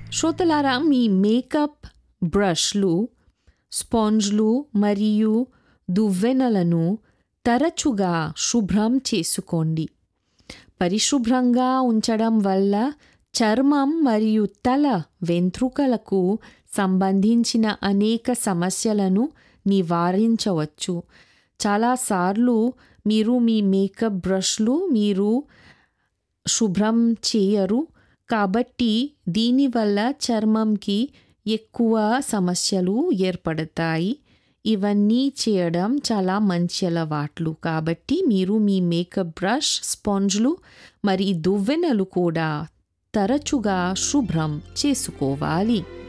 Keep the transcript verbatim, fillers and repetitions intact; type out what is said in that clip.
శ్రోతలారా, మీ మేకప్ బ్రష్లు, స్పాంజ్లు మరియు దువ్వెనలను తరచుగా శుభ్రం చేసుకోండి. పరిశుభ్రంగా ఉంచడం వల్ల చర్మం మరియు తల వెంట్రుకలకు సంబంధించిన అనేక సమస్యలను నివారించవచ్చు. చాలాసార్లు మీరు మీ మేకప్ బ్రష్లు మీరు శుభ్రం చేయరు, కాబట్టి దీనివల్ల చర్మంకి ఎక్కువ సమస్యలు ఏర్పడతాయి. ఇవన్నీ చేయడం చాలా మంచి అలవాట్లు. కాబట్టి మీరు మీ మేకప్ బ్రష్, స్పాంజ్లు మరియు దువ్వెనలు కూడా తరచుగా శుభ్రం చేసుకోవాలి.